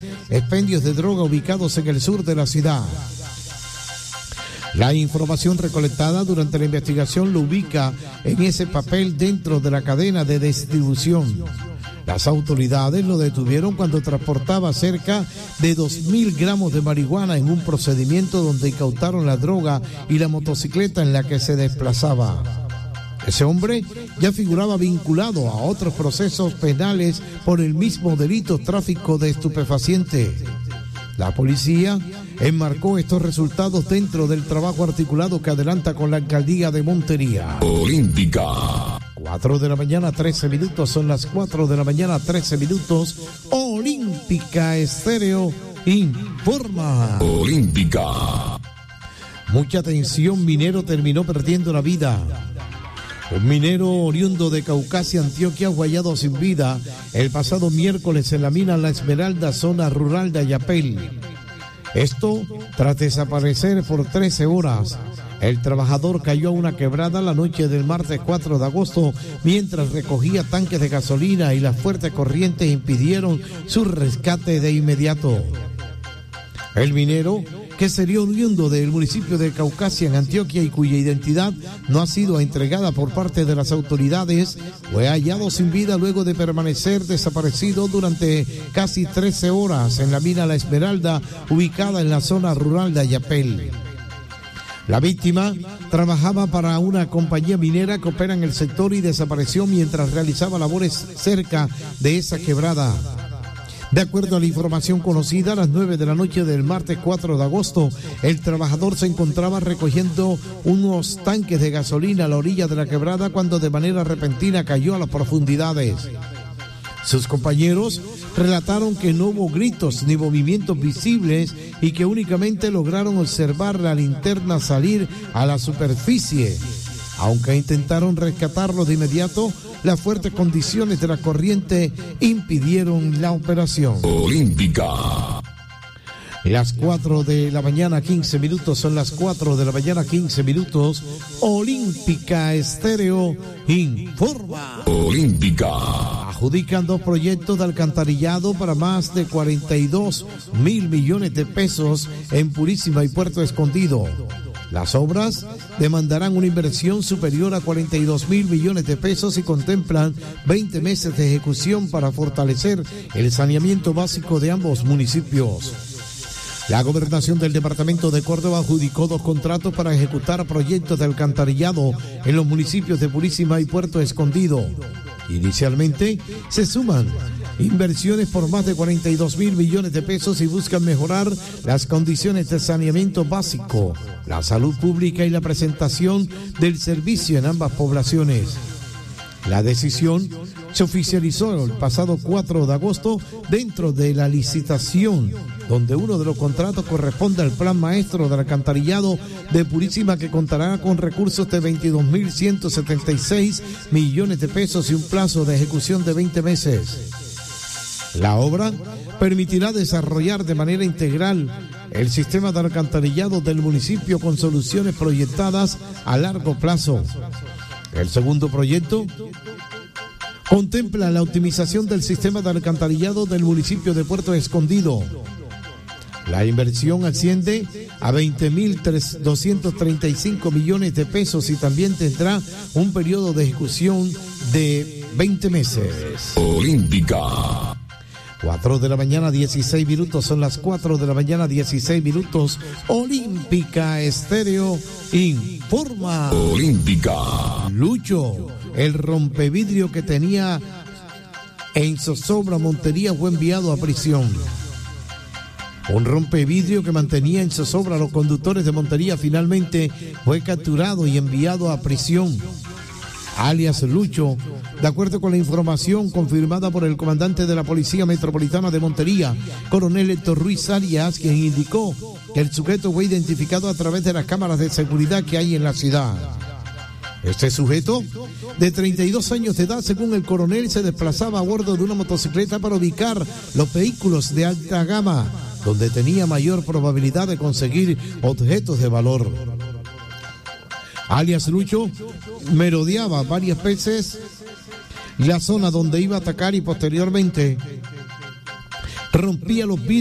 expendios de droga ubicados en el sur de la ciudad. La información recolectada durante la investigación lo ubica en ese papel dentro de la cadena de distribución. Las autoridades lo detuvieron cuando transportaba cerca de 2.000 gramos de marihuana en un procedimiento donde incautaron la droga y la motocicleta en la que se desplazaba. Ese hombre ya figuraba vinculado a otros procesos penales por el mismo delito, tráfico de estupefacientes. La policía enmarcó estos resultados dentro del trabajo articulado que adelanta con la alcaldía de Montería. Olímpica. 4 de la mañana, 13 minutos, son las 4 de la mañana, 13 minutos. Olímpica Estéreo informa. Olímpica. Mucha atención, minero terminó perdiendo la vida. Un minero oriundo de Caucasia, Antioquia, fue hallado sin vida el pasado miércoles en la mina La Esmeralda, zona rural de Ayapel. Esto tras desaparecer por 13 horas. El trabajador cayó a una quebrada la noche del martes 4 de agosto mientras recogía tanques de gasolina y las fuertes corrientes impidieron su rescate de inmediato. El minero, que sería oriundo del municipio de Caucasia en Antioquia y cuya identidad no ha sido entregada por parte de las autoridades, fue hallado sin vida luego de permanecer desaparecido durante casi 13 horas en la mina La Esmeralda, ubicada en la zona rural de Ayapel. La víctima trabajaba para una compañía minera que opera en el sector y desapareció mientras realizaba labores cerca de esa quebrada. De acuerdo a la información conocida, a las 9 de la noche del martes 4 de agosto, el trabajador se encontraba recogiendo unos tanques de gasolina a la orilla de la quebrada cuando de manera repentina cayó a las profundidades. Sus compañeros relataron que no hubo gritos ni movimientos visibles y que únicamente lograron observar la linterna salir a la superficie. Aunque intentaron rescatarlo de inmediato, las fuertes condiciones de la corriente impidieron la operación. Olímpica. Las 4 de la mañana, 15 minutos, son las 4 de la mañana, 15 minutos. Olímpica Estéreo informa. Olímpica. Adjudican 2 proyectos de alcantarillado para más de 42.000 millones de pesos en Purísima y Puerto Escondido. Las obras demandarán una inversión superior a 42.000 millones de pesos y contemplan 20 meses de ejecución para fortalecer el saneamiento básico de ambos municipios. La gobernación del departamento de Córdoba adjudicó 2 contratos para ejecutar proyectos de alcantarillado en los municipios de Purísima y Puerto Escondido. Inicialmente se suman inversiones por más de 42.000 millones de pesos y buscan mejorar las condiciones de saneamiento básico, la salud pública y la presentación del servicio en ambas poblaciones. La decisión se oficializó el pasado 4 de agosto dentro de la licitación, donde uno de los contratos corresponde al plan maestro del alcantarillado de Purísima, que contará con recursos de 22.176 millones de pesos y un plazo de ejecución de 20 meses. La obra permitirá desarrollar de manera integral el sistema de alcantarillado del municipio con soluciones proyectadas a largo plazo. El segundo proyecto contempla la optimización del sistema de alcantarillado del municipio de Puerto Escondido. La inversión asciende a 20.235 millones de pesos y también tendrá un periodo de ejecución de 20 meses. Olímpica. 4 de la mañana, 16 minutos, son las 4 de la mañana, 16 minutos. Olímpica Estéreo informa. Olímpica. Lucho, el rompevidrio que tenía en zozobra Montería, fue enviado a prisión. Un rompevidrio que mantenía en zozobra a los conductores de Montería finalmente fue capturado y enviado a prisión. Alias Lucho, de acuerdo con la información confirmada por el comandante de la Policía Metropolitana de Montería, coronel Héctor Ruiz Arias, quien indicó que el sujeto fue identificado a través de las cámaras de seguridad que hay en la ciudad. Este sujeto, de 32 años de edad, según el coronel, se desplazaba a bordo de una motocicleta para ubicar los vehículos de alta gama, donde tenía mayor probabilidad de conseguir objetos de valor. Alias Lucho merodeaba varias veces la zona donde iba a atacar y posteriormente rompía los vidrios